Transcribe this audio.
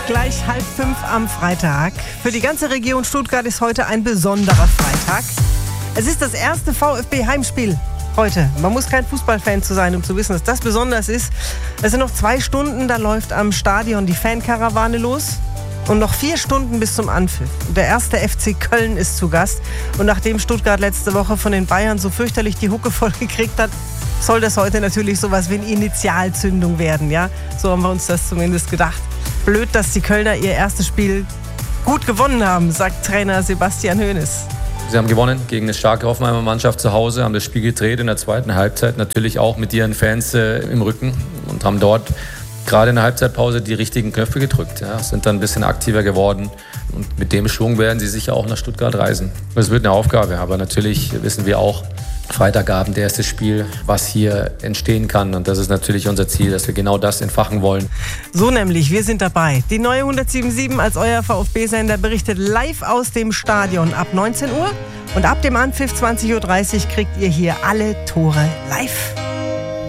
Gleich 4:30 am Freitag. Für die ganze Region Stuttgart ist heute ein besonderer Freitag. Es ist das erste VfB-Heimspiel heute. Man muss kein Fußballfan zu sein, um zu wissen, dass das besonders ist. Es sind noch 2 Stunden, da läuft am Stadion die Fankarawane los. Und noch 4 Stunden bis zum Anpfiff. Der erste FC Köln ist zu Gast. Und nachdem Stuttgart letzte Woche von den Bayern so fürchterlich die Hucke voll gekriegt hat, soll das heute natürlich sowas wie eine Initialzündung werden. Ja? So haben wir uns das zumindest gedacht. Blöd, dass die Kölner ihr erstes Spiel gut gewonnen haben, sagt Trainer Sebastian Hoeneß. Sie haben gewonnen gegen eine starke Hoffenheimer Mannschaft zu Hause, haben das Spiel gedreht in der zweiten Halbzeit, natürlich auch mit ihren Fans im Rücken und haben dort gerade in der Halbzeitpause die richtigen Knöpfe gedrückt. Ja, sind dann ein bisschen aktiver geworden und mit dem Schwung werden sie sicher auch nach Stuttgart reisen. Das wird eine Aufgabe, aber natürlich wissen wir auch, Freitagabend, erstes Spiel, was hier entstehen kann. Und das ist natürlich unser Ziel, dass wir genau das entfachen wollen. So nämlich, wir sind dabei. Die neue 107.7 als euer VfB-Sender berichtet live aus dem Stadion ab 19 Uhr. Und ab dem Anpfiff 20.30 Uhr kriegt ihr hier alle Tore live.